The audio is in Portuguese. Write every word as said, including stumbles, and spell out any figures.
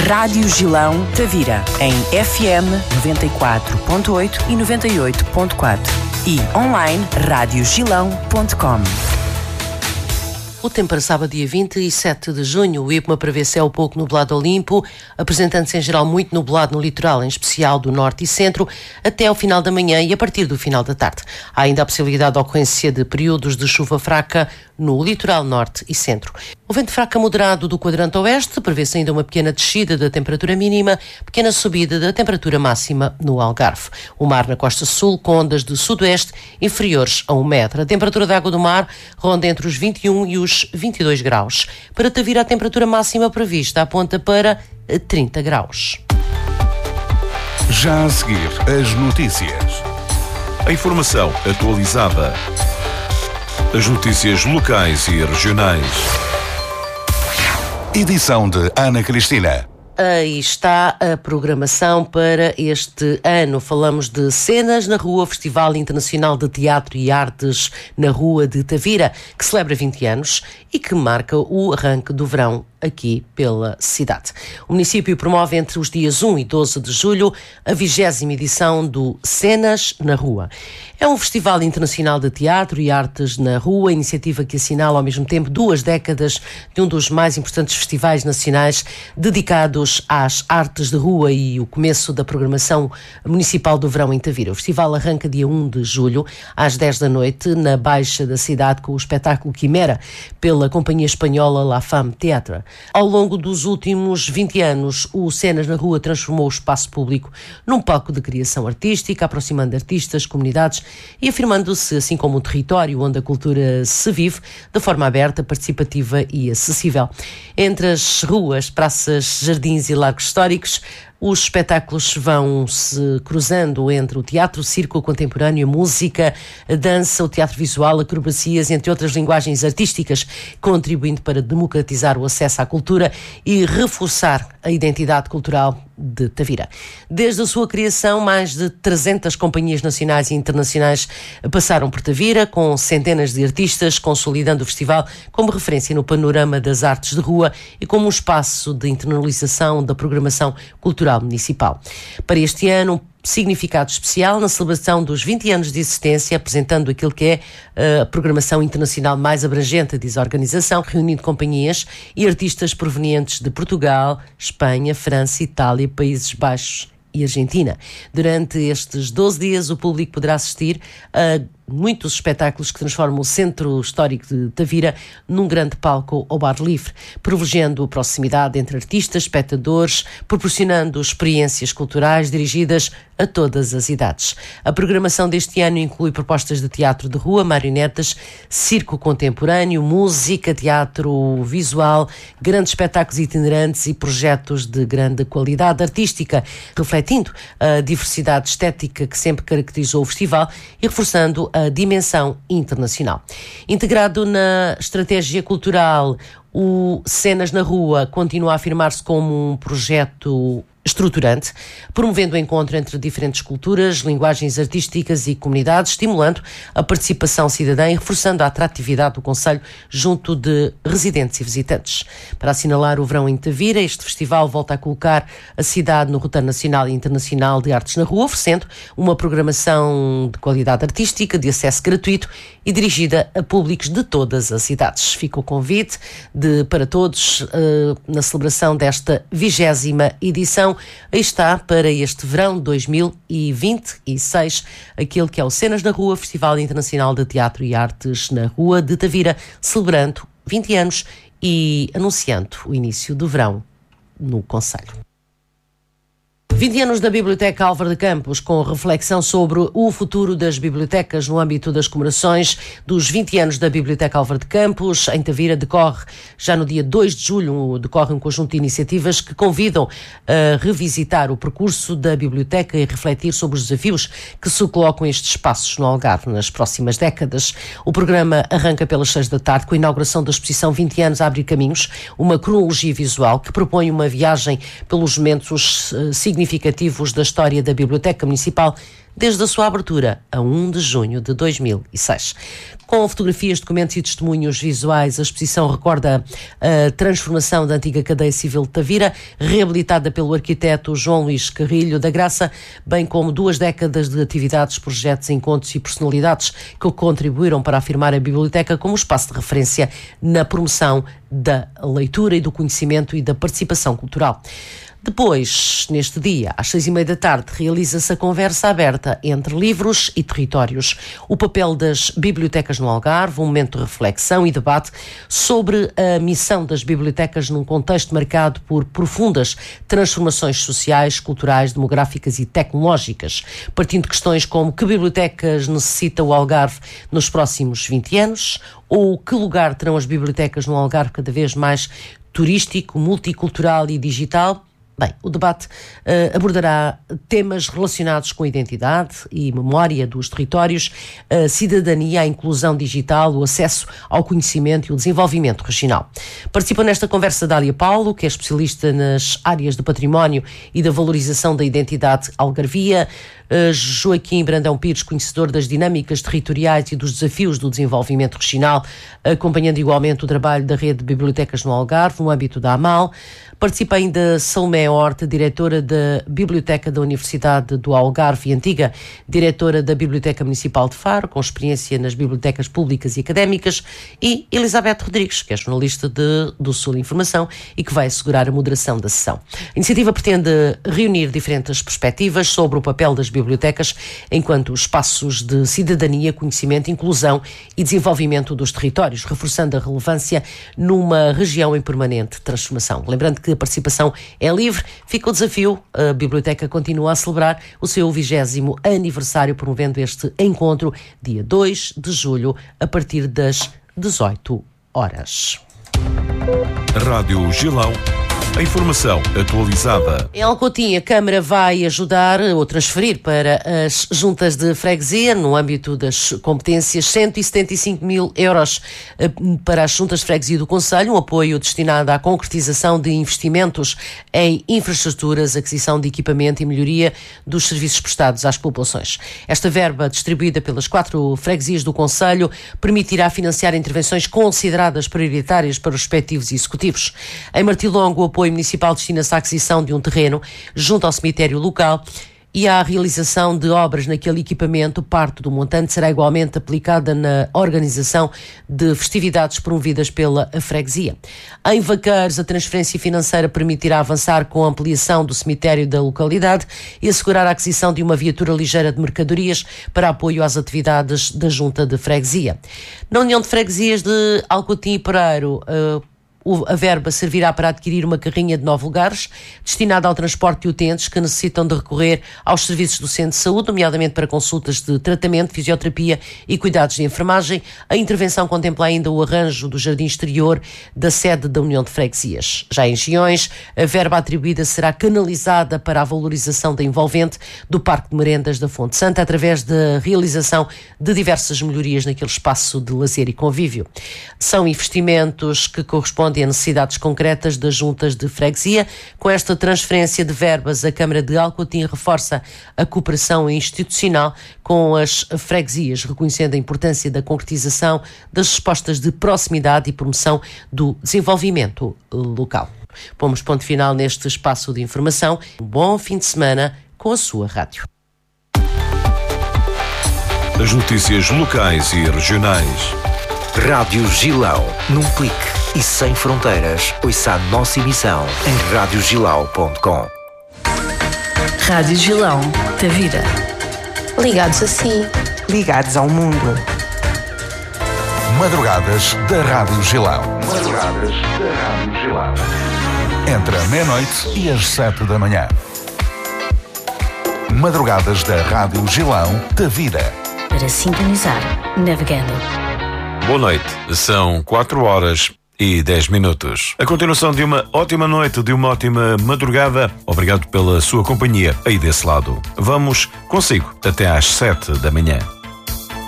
Rádio Gilão Tavira, em F M noventa e quatro ponto oito e noventa e oito ponto quatro e online rádio gilão ponto com. O tempo para sábado, dia vinte e sete de junho, o IPMA prevê céu pouco nublado ou limpo, apresentando-se em geral muito nublado no litoral, em especial do norte e centro, até ao final da manhã e a partir do final da tarde. Há ainda a possibilidade de ocorrência de períodos de chuva fraca no litoral norte e centro. O vento fraco a moderado do quadrante oeste, prevê-se ainda uma pequena descida da temperatura mínima, pequena subida da temperatura máxima no Algarve. O mar na costa sul com ondas de sudoeste inferiores a um metro. A temperatura da água do mar ronda entre os vinte e um e os vinte e dois graus. Para Tavira, a temperatura máxima prevista aponta para trinta graus. Já a seguir, as notícias. A informação atualizada. As notícias locais e regionais. Edição de Ana Cristina. Aí está a programação para este ano. Falamos de Cenas na Rua, Festival Internacional de Teatro e Artes na Rua de Tavira, que celebra vinte anos e que marca o arranque do verão aqui pela cidade. O município promove entre os dias um e doze de julho a vigésima edição do Cenas na Rua. É um festival internacional de teatro e artes na rua, iniciativa que assinala ao mesmo tempo duas décadas de um dos mais importantes festivais nacionais dedicados às artes de rua e o começo da programação municipal do verão em Tavira. O festival arranca dia um de julho, às dez da noite, na Baixa da cidade, com o espetáculo Quimera, pela companhia espanhola La Femme Theatre. Ao longo dos últimos vinte anos, o Cenas na Rua transformou o espaço público num palco de criação artística, aproximando artistas, comunidades e afirmando-se, assim como um território onde a cultura se vive, de forma aberta, participativa e acessível. Entre as ruas, praças, jardins e largos históricos, os espetáculos vão-se cruzando entre o teatro, o circo contemporâneo, a música, a dança, o teatro visual, acrobacias, entre outras linguagens artísticas, contribuindo para democratizar o acesso à cultura e reforçar a identidade cultural de Tavira. Desde a sua criação, mais de trezentas companhias nacionais e internacionais passaram por Tavira, com centenas de artistas, consolidando o festival como referência no panorama das artes de rua e como um espaço de internalização da programação cultural municipal. Para este ano, um significado especial na celebração dos vinte anos de existência, apresentando aquilo que é a programação internacional mais abrangente, diz a organização, reunindo companhias e artistas provenientes de Portugal, Espanha, França, Itália, Países Baixos e Argentina. Durante estes doze dias, o público poderá assistir a muitos espetáculos que transformam o centro histórico de Tavira num grande palco ao ar livre, privilegiando a proximidade entre artistas, espectadores, proporcionando experiências culturais dirigidas a todas as idades. A programação deste ano inclui propostas de teatro de rua, marionetas, circo contemporâneo, música, teatro visual, grandes espetáculos itinerantes e projetos de grande qualidade artística, refletindo a diversidade estética que sempre caracterizou o festival e reforçando a a dimensão internacional. Integrado na estratégia cultural, o Cenas na Rua continua a afirmar-se como um projeto estruturante, promovendo o encontro entre diferentes culturas, linguagens artísticas e comunidades, estimulando a participação cidadã e reforçando a atratividade do concelho junto de residentes e visitantes. Para assinalar o verão em Tavira, este festival volta a colocar a cidade no roteiro nacional e internacional de artes na rua, oferecendo uma programação de qualidade artística, de acesso gratuito e dirigida a públicos de todas as idades. Fica o convite de, para todos uh, na celebração desta vigésima edição. Aí está, para este verão de dois mil e vinte e seis, aquele que é o Cenas na Rua, Festival Internacional de Teatro e Artes na Rua de Tavira, celebrando vinte anos e anunciando o início do verão no concelho. vinte anos da Biblioteca Álvaro de Campos, com reflexão sobre o futuro das bibliotecas no âmbito das comemorações dos vinte anos da Biblioteca Álvaro de Campos, em Tavira, decorre já no dia dois de julho, decorre um conjunto de iniciativas que convidam a revisitar o percurso da biblioteca e refletir sobre os desafios que se colocam estes espaços no Algarve nas próximas décadas. O programa arranca pelas seis da tarde com a inauguração da exposição vinte anos a abrir caminhos, uma cronologia visual que propõe uma viagem pelos momentos uh, significativos da história da Biblioteca Municipal desde a sua abertura a um de junho de dois mil e seis. Com fotografias, documentos e testemunhos visuais, a exposição recorda a transformação da antiga cadeia civil de Tavira, reabilitada pelo arquiteto João Luís Carrilho da Graça, bem como duas décadas de atividades, projetos, encontros e personalidades que contribuíram para afirmar a biblioteca como espaço de referência na promoção da leitura e do conhecimento e da participação cultural. Depois, neste dia, às seis e meia da tarde, realiza-se a conversa aberta entre livros e territórios. O papel das bibliotecas no Algarve, um momento de reflexão e debate sobre a missão das bibliotecas num contexto marcado por profundas transformações sociais, culturais, demográficas e tecnológicas, partindo de questões como que bibliotecas necessita o Algarve nos próximos vinte anos, ou que lugar terão as bibliotecas no Algarve cada vez mais turístico, multicultural e digital. Bem, o debate uh, abordará temas relacionados com a identidade e memória dos territórios, a cidadania, a inclusão digital, o acesso ao conhecimento e o desenvolvimento regional. Participa nesta conversa Dália Paulo, que é especialista nas áreas de património e da valorização da identidade algarvia, uh, Joaquim Brandão Pires, conhecedor das dinâmicas territoriais e dos desafios do desenvolvimento regional, acompanhando igualmente o trabalho da rede de bibliotecas no Algarve, no âmbito da AMAL. Participa ainda Salomé Horta, diretora da Biblioteca da Universidade do Algarve e antiga diretora da Biblioteca Municipal de Faro, com experiência nas bibliotecas públicas e académicas, e Elizabeth Rodrigues, que é jornalista de, do Sul Informação e que vai assegurar a moderação da sessão. A iniciativa pretende reunir diferentes perspectivas sobre o papel das bibliotecas enquanto espaços de cidadania, conhecimento, inclusão e desenvolvimento dos territórios, reforçando a relevância numa região em permanente transformação. Lembrando que a participação é livre, fica o desafio. A Biblioteca continua a celebrar o seu vigésimo aniversário, promovendo este encontro dia dois de julho, a partir das dezoito horas. Rádio Gilão. A informação atualizada. Em Alcotim, a Câmara vai ajudar ou transferir para as juntas de freguesia, no âmbito das competências, cento e setenta e cinco mil euros para as juntas de freguesia do Conselho, um apoio destinado à concretização de investimentos em infraestruturas, aquisição de equipamento e melhoria dos serviços prestados às populações. Esta verba, distribuída pelas quatro freguesias do Conselho, permitirá financiar intervenções consideradas prioritárias para os respectivos executivos. Em Martilongo, o apoio O apoio municipal destina-se à aquisição de um terreno junto ao cemitério local e à realização de obras naquele equipamento. Parte do montante será igualmente aplicada na organização de festividades promovidas pela freguesia. Em Vaqueiros, a transferência financeira permitirá avançar com a ampliação do cemitério da localidade e assegurar a aquisição de uma viatura ligeira de mercadorias para apoio às atividades da junta de freguesia. Na União de Freguesias de Alcotim e Pereiro, uh, a verba servirá para adquirir uma carrinha de nove lugares, destinada ao transporte de utentes que necessitam de recorrer aos serviços do centro de saúde, nomeadamente para consultas de tratamento, fisioterapia e cuidados de enfermagem. A intervenção contempla ainda o arranjo do jardim exterior da sede da União de Freguesias. Já em Giões, a verba atribuída será canalizada para a valorização da envolvente do Parque de Merendas da Fonte Santa, através da realização de diversas melhorias naquele espaço de lazer e convívio. São investimentos que correspondem a necessidades concretas das juntas de freguesia. Com esta transferência de verbas, a Câmara de Alcotim reforça a cooperação institucional com as freguesias, reconhecendo a importância da concretização das respostas de proximidade e promoção do desenvolvimento local. Pomos ponto final neste espaço de informação. Um bom fim de semana com a sua rádio. As notícias locais e regionais. Rádio Gilão, num clique e sem fronteiras. Ouça a nossa emissão em rádio gilau ponto com. Rádio Gilão, Tavira. Ligados assim. Ligados ao mundo. Madrugadas da Rádio Gilão. Madrugadas da Rádio Gilão. Entre a meia-noite e as sete da manhã. Madrugadas da Rádio Gilão, Tavira. Para sintonizar, navegando. Boa noite, são quatro horas e dez minutos. A continuação de uma ótima noite, de uma ótima madrugada. Obrigado pela sua companhia aí desse lado. Vamos consigo até às sete da manhã.